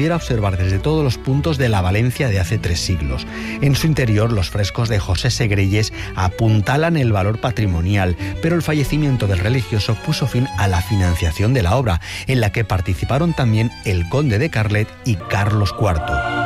pudiera observar desde todos los puntos de la Valencia de hace 3 siglos. En su interior, los frescos de José Segrelles apuntalan el valor patrimonial, pero el fallecimiento del religioso puso fin a la financiación de la obra, en la que participaron también el conde de Carlet y Carlos IV.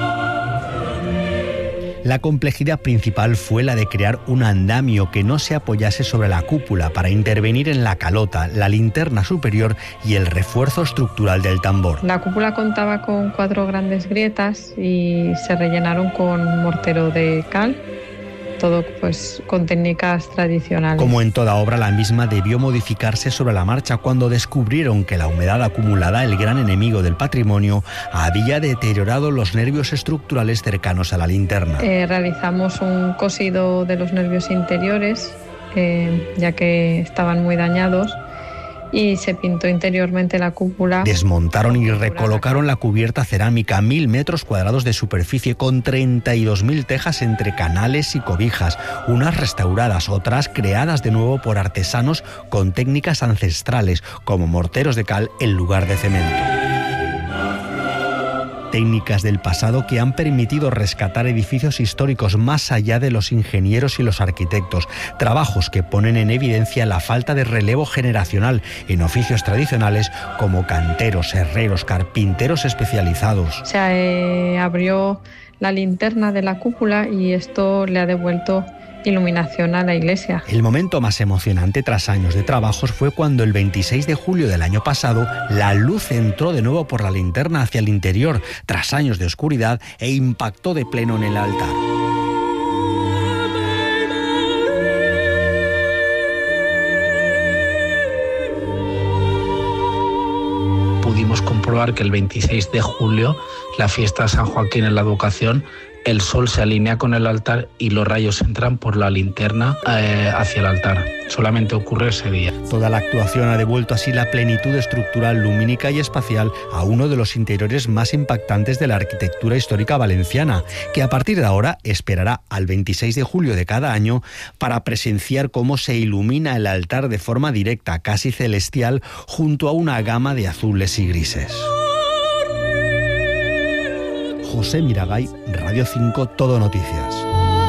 La complejidad principal fue la de crear un andamio que no se apoyase sobre la cúpula para intervenir en la calota, la linterna superior y el refuerzo estructural del tambor. La cúpula contaba con 4 grandes grietas y se rellenaron con mortero de cal, todo pues con técnicas tradicionales. Como en toda obra, la misma debió modificarse sobre la marcha cuando descubrieron que la humedad acumulada, el gran enemigo del patrimonio, había deteriorado los nervios estructurales cercanos a la linterna. Realizamos un cosido de los nervios interiores, ya que estaban muy dañados, y se pintó interiormente la cúpula. Desmontaron y recolocaron la cubierta cerámica, 1.000 metros cuadrados de superficie con 32.000 tejas entre canales y cobijas, unas restauradas, otras creadas de nuevo por artesanos con técnicas ancestrales, como morteros de cal en lugar de cemento. Técnicas del pasado que han permitido rescatar edificios históricos más allá de los ingenieros y los arquitectos, trabajos que ponen en evidencia la falta de relevo generacional en oficios tradicionales como canteros, herreros, carpinteros especializados. Se abrió la linterna de la cúpula y esto le ha devuelto iluminación a la iglesia. El momento más emocionante tras años de trabajos fue cuando el 26 de julio del año pasado la luz entró de nuevo por la linterna hacia el interior tras años de oscuridad e impactó de pleno en el altar. Pudimos comprobar que el 26 de julio, la fiesta de San Joaquín en la Advocación, el sol se alinea con el altar y los rayos entran por la linterna hacia el altar. Solamente ocurre ese día. Toda la actuación ha devuelto así la plenitud estructural, lumínica y espacial a uno de los interiores más impactantes de la arquitectura histórica valenciana, que a partir de ahora esperará al 26 de julio de cada año para presenciar cómo se ilumina el altar de forma directa, casi celestial, junto a una gama de azules y grises. José Miragay, Radio 5, Todo Noticias.